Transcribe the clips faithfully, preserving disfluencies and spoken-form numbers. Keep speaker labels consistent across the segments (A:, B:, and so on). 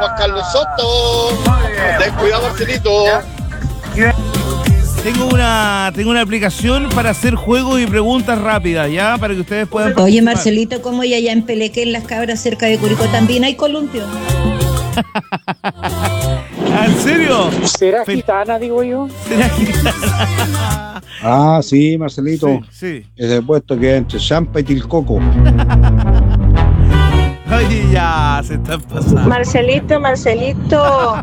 A: Juan Carlos Soto. Ten cuidado, Marcelito.
B: Tengo una, tengo una aplicación para hacer juegos y preguntas rápidas, ¿ya? Para que ustedes puedan
C: Oye,
B: participar.
C: Marcelito, ¿cómo y allá en Peleque, en las Cabras, cerca de Curicó, también hay columpio?
B: ¿En serio?
D: ¿Será
B: Fe-
D: gitana, digo yo?
B: ¿Será gitana?
E: Ah, sí, Marcelito.
B: Sí, sí.
E: Ese puesto que entre Champa y Tilcoco.
B: Oye, ya, se están pasando.
F: Marcelito, Marcelito,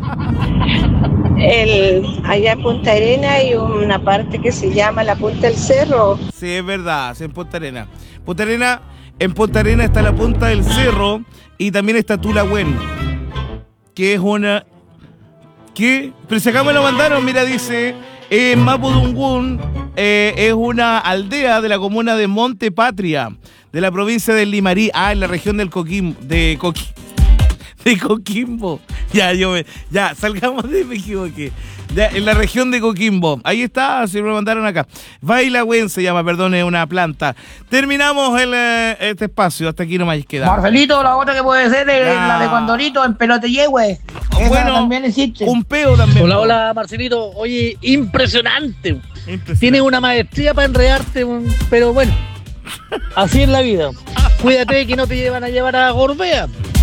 F: el, allá en Punta Arena hay una parte que se llama la Punta del Cerro.
B: Sí, es verdad, es en Punta Arena. Punta Arena, en Punta Arena está la punta del cerro y también está Tulahuen, que es una... ¿Qué? Pero si acá me lo mandaron, mira, dice, eh, Mapudungún eh, es una aldea de la comuna de Monte Patria, de la provincia del Limarí, ah, en la región del Coquimbo, de Coqui, de Coquimbo. Ya, yo me, ya, salgamos de, me equivoqué. Ya, en la región de Coquimbo. Ahí está, se me lo mandaron acá. Bailagüen se llama, perdón, es una planta. Terminamos el, eh, este espacio, hasta aquí nomás queda.
D: Marcelito, la otra que puede ser es
B: Ya.
D: la de Condorito en Pelote Yehue. Esa
B: Bueno,
D: también existe.
B: un peo también.
G: Hola, hola, Marcelito. Oye, impresionante.
B: Impresionante.
G: Tienes una maestría para enredarte, pero bueno, así es la vida. Cuídate que no te llevan a llevar a Gorbea.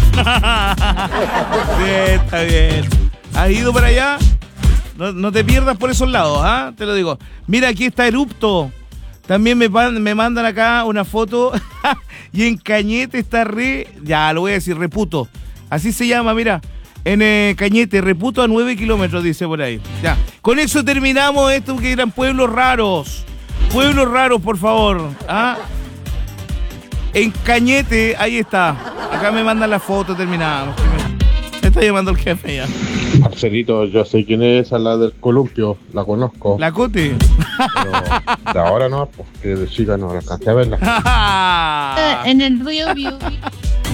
B: Bien, está bien. ¿Has ido para allá? No, no te pierdas por esos lados, ¿ah? Te lo digo. Mira, aquí está Erupto. También me, pan- me mandan acá una foto. Y en Cañete está re... Ya, lo voy a decir, Reputo. Así se llama, mira. En eh, Cañete, Reputo a nueve kilómetros, dice por ahí. Ya. Con eso terminamos esto que eran pueblos raros. Pueblos raros, por favor. ¿Ah? En Cañete, ahí está. Acá me mandan la foto, terminamos. Me está llamando el jefe ya.
H: Marcelito, yo sé quién es esa, la del columpio, la conozco.
B: La Cote.
H: Pero de ahora no, porque de chica no la alcancé a verla.
I: En el río Biobío.